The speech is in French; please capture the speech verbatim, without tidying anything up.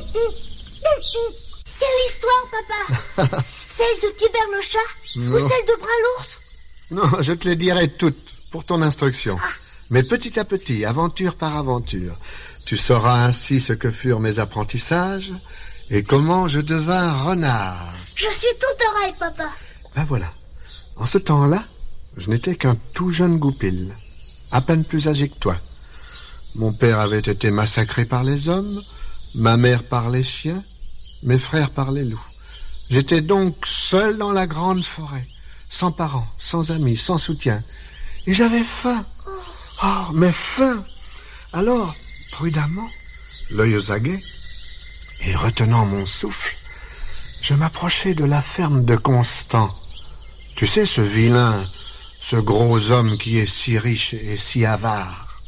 Quelle histoire, papa? Celle de Tibère le chat? Non. Ou celle de Bras l'ours? Non, je te les dirai toutes, pour ton instruction. Ah. Mais petit à petit, aventure par aventure, tu sauras ainsi ce que furent mes apprentissages et comment je devins renard. Je suis tout oreille, papa. Ben voilà. En ce temps-là, je n'étais qu'un tout jeune goupil, à peine plus âgé que toi. Mon père avait été massacré par les hommes, ma mère par les chiens, mes frères par les loups. J'étais donc seul dans la grande forêt, sans parents, sans amis, sans soutien. Et j'avais faim. Oh, mais faim. Alors, prudemment, l'œil aux aguets, et retenant mon souffle, je m'approchai de la ferme de Constant. Tu sais, ce vilain, ce gros homme qui est si riche et si avare.